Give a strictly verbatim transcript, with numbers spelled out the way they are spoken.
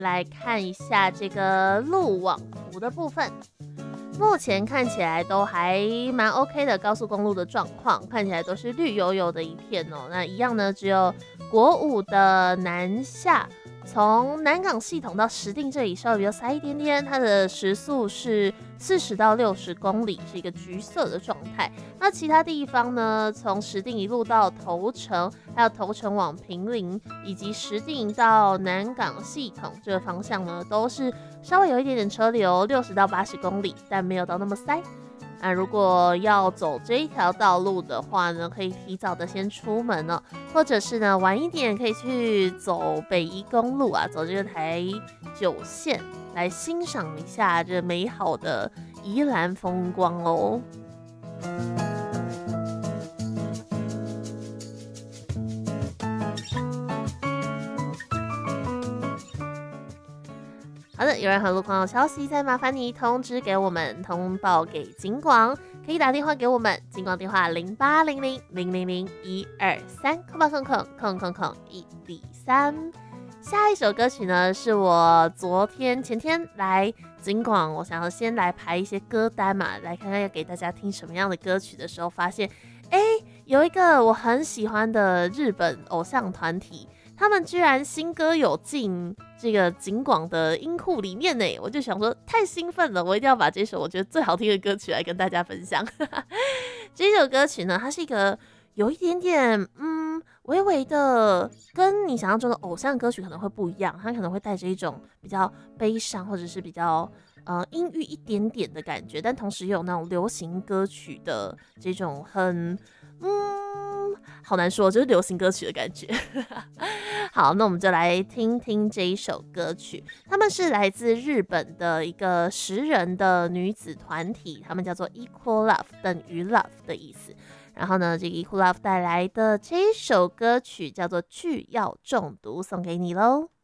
来看一下这个路网图的部分。目前看起来都还蛮 OK 的，高速公路的状况看起来都是绿油油的一片哦。那一样呢，只有国五的南下，从南港系统到石碇这里稍微比较塞一点点，它的时速是四十到六十公里，是一个橘色的状态。那其他地方呢，从石碇一路到头城，还有头城往坪林，以及石碇到南港系统这个方向呢，都是稍微有一点点车流，六十到八十公里，但没有到那么塞。那如果要走这一条道路的话呢，可以提早的先出门哦，或者是呢晚一点可以去走北宜公路啊，走这个台九线来欣赏一下这美好的宜兰风光哦。好的，有任何路况的消息，再麻烦你通知给我们，通报给警广，可以打电话给我们，警广电话零八零零零零零一二三，空八空空空空空一零三。下一首歌曲呢，是我昨天前天来警广，我想要先来排一些歌单嘛，来看看要给大家听什么样的歌曲的时候，发现，哎，有一个我很喜欢的日本偶像团体。他们居然新歌有进这个警广的音库里面呢，我就想说太兴奋了，我一定要把这首我觉得最好听的歌曲来跟大家分享。这首歌曲呢，它是一个有一点点嗯微微的跟你想象中的偶像歌曲可能会不一样，它可能会带着一种比较悲伤或者是比较呃阴郁一点点的感觉，但同时又有那种流行歌曲的这种很嗯好难说，就是流行歌曲的感觉。好，那我们就来听听这一首歌曲。他们是来自日本的一个十人的女子团体，他们叫做 Equal Love， 等于 Love 的意思。然后呢，这个 Equal Love 带来的这一首歌曲叫做《剧药中毒》，送给你喽。